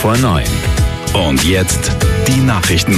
5:45. Und jetzt die Nachrichten.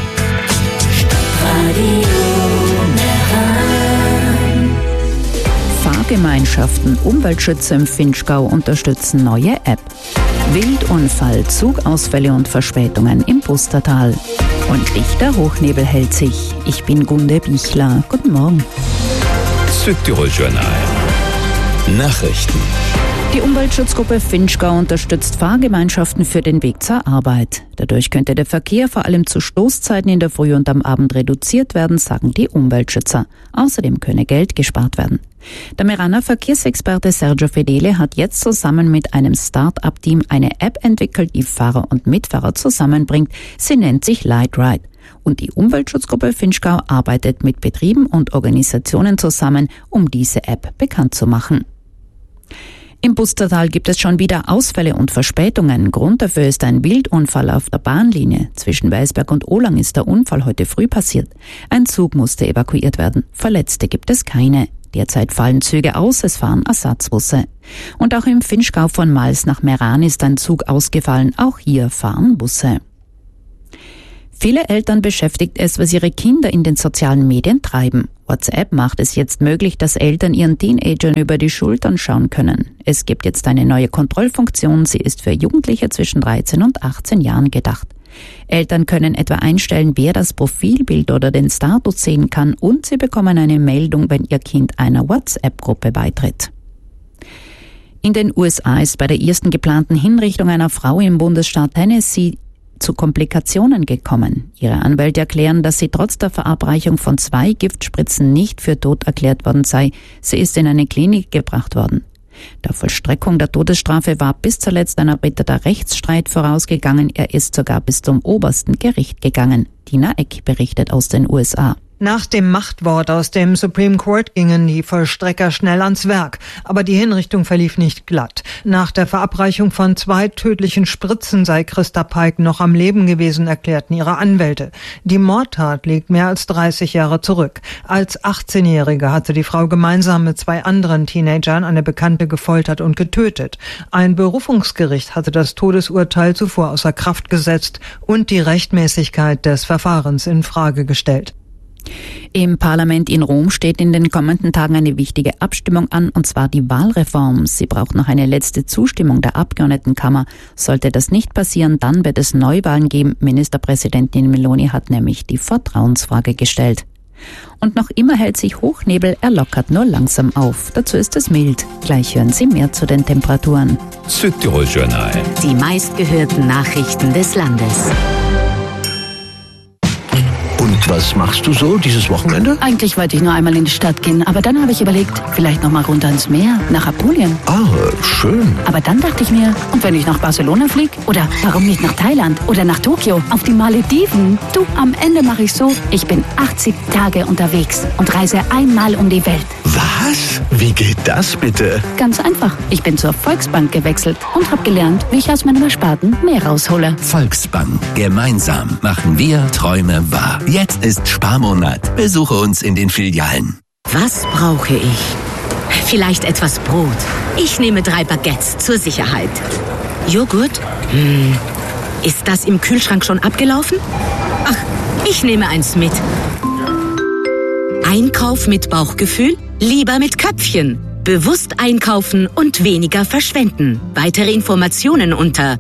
Fahrgemeinschaften, Umweltschützer im Vinschgau unterstützen neue App. Wildunfall, Zugausfälle und Verspätungen im Pustertal. Und dichter Hochnebel hält sich. Ich bin Gunde Bichler. Guten Morgen. Südtirol Journal. Nachrichten. Die Umweltschutzgruppe Vinschgau unterstützt Fahrgemeinschaften für den Weg zur Arbeit. Dadurch könnte der Verkehr vor allem zu Stoßzeiten in der Früh und am Abend reduziert werden, sagen die Umweltschützer. Außerdem könne Geld gespart werden. Der Meraner Verkehrsexperte Sergio Fedele hat jetzt zusammen mit einem Start-up-Team eine App entwickelt, die Fahrer und Mitfahrer zusammenbringt. Sie nennt sich LightRide. Und die Umweltschutzgruppe Vinschgau arbeitet mit Betrieben und Organisationen zusammen, um diese App bekannt zu machen. Im Pustertal gibt es schon wieder Ausfälle und Verspätungen. Grund dafür ist ein Wildunfall auf der Bahnlinie. Zwischen Weißberg und Ohlang ist der Unfall heute früh passiert. Ein Zug musste evakuiert werden. Verletzte gibt es keine. Derzeit fallen Züge aus, es fahren Ersatzbusse. Und auch im Vinschgau von Mals nach Meran ist ein Zug ausgefallen. Auch hier fahren Busse. Viele Eltern beschäftigt es, was ihre Kinder in den sozialen Medien treiben. WhatsApp macht es jetzt möglich, dass Eltern ihren Teenagern über die Schultern schauen können. Es gibt jetzt eine neue Kontrollfunktion. Sie ist für Jugendliche zwischen 13 und 18 Jahren gedacht. Eltern können etwa einstellen, wer das Profilbild oder den Status sehen kann, und sie bekommen eine Meldung, wenn ihr Kind einer WhatsApp-Gruppe beitritt. In den USA ist bei der ersten geplanten Hinrichtung einer Frau im Bundesstaat Tennessee zu Komplikationen gekommen. Ihre Anwälte erklären, dass sie trotz der Verabreichung von 2 Giftspritzen nicht für tot erklärt worden sei. Sie ist in eine Klinik gebracht worden. Der Vollstreckung der Todesstrafe war bis zuletzt ein erbitterter Rechtsstreit vorausgegangen. Er ist sogar bis zum obersten Gericht gegangen. Tina Eck berichtet aus den USA. Nach dem Machtwort aus dem Supreme Court gingen die Vollstrecker schnell ans Werk. Aber die Hinrichtung verlief nicht glatt. Nach der Verabreichung von 2 tödlichen Spritzen sei Christa Pike noch am Leben gewesen, erklärten ihre Anwälte. Die Mordtat liegt mehr als 30 Jahre zurück. Als 18-Jährige hatte die Frau gemeinsam mit 2 anderen Teenagern eine Bekannte gefoltert und getötet. Ein Berufungsgericht hatte das Todesurteil zuvor außer Kraft gesetzt und die Rechtmäßigkeit des Verfahrens in Frage gestellt. Im Parlament in Rom steht in den kommenden Tagen eine wichtige Abstimmung an, und zwar die Wahlreform. Sie braucht noch eine letzte Zustimmung der Abgeordnetenkammer. Sollte das nicht passieren, dann wird es Neuwahlen geben. Ministerpräsidentin Meloni hat nämlich die Vertrauensfrage gestellt. Und noch immer hält sich Hochnebel, er lockert nur langsam auf. Dazu ist es mild. Gleich hören Sie mehr zu den Temperaturen. Südtirol Journal. Die meistgehörten Nachrichten des Landes. Und was machst du so dieses Wochenende? Eigentlich wollte ich nur einmal in die Stadt gehen, aber dann habe ich überlegt, vielleicht noch mal runter ins Meer, nach Apulien. Ah, schön. Aber dann dachte ich mir, und wenn ich nach Barcelona fliege? Oder warum nicht nach Thailand oder nach Tokio, auf die Malediven? Du, am Ende mache ich so, ich bin 80 Tage unterwegs und reise einmal um die Welt. Was? Wie geht das bitte? Ganz einfach. Ich bin zur Volksbank gewechselt und habe gelernt, wie ich aus meinem Ersparten mehr raushole. Volksbank. Gemeinsam machen wir Träume wahr. Jetzt ist Sparmonat. Besuche uns in den Filialen. Was brauche ich? Vielleicht etwas Brot. Ich nehme 3 Baguettes zur Sicherheit. Joghurt? Ist das im Kühlschrank schon abgelaufen? Ach, ich nehme eins mit. Einkauf mit Bauchgefühl? Lieber mit Köpfchen. Bewusst einkaufen und weniger verschwenden. Weitere Informationen unter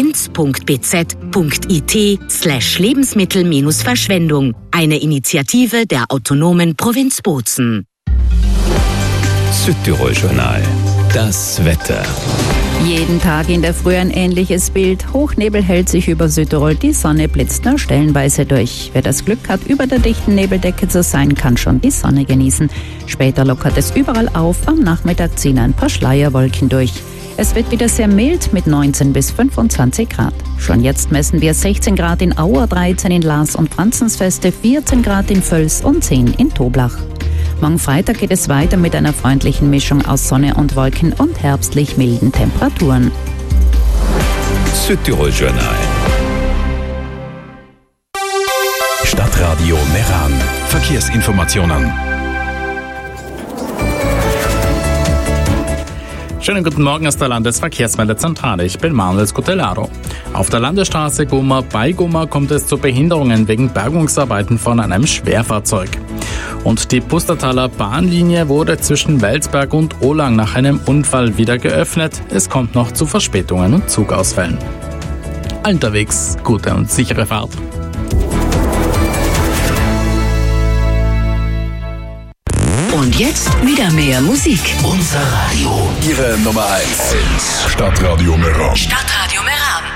provinz.bz.it/Lebensmittel-Verschwendung. Eine Initiative der autonomen Provinz Bozen. Südtirol Journal. Das Wetter. Jeden Tag in der Früh ein ähnliches Bild. Hochnebel hält sich über Südtirol, die Sonne blitzt nur stellenweise durch. Wer das Glück hat, über der dichten Nebeldecke zu sein, kann schon die Sonne genießen. Später lockert es überall auf, am Nachmittag ziehen ein paar Schleierwolken durch. Es wird wieder sehr mild mit 19 bis 25 Grad. Schon jetzt messen wir 16 Grad in Auer, 13 in Lars und Franzensfeste, 14 Grad in Völs und 10 in Toblach. Morgen Freitag geht es weiter mit einer freundlichen Mischung aus Sonne und Wolken und herbstlich milden Temperaturen. Südtirol Journal. Stadtradio Meran. Verkehrsinformationen. Schönen guten Morgen aus der Landesverkehrsmeldezentrale. Ich bin Manuel Scutellaro. Auf der Landesstraße Goma bei Goma kommt es zu Behinderungen wegen Bergungsarbeiten von einem Schwerfahrzeug. Und die Pustertaler Bahnlinie wurde zwischen Welsberg und Ohlang nach einem Unfall wieder geöffnet. Es kommt noch zu Verspätungen und Zugausfällen. Unterwegs gute und sichere Fahrt. Und jetzt wieder mehr Musik. Unser Radio. Ihre Nummer 1. Stadtradio Meran. Stadtradio Meran.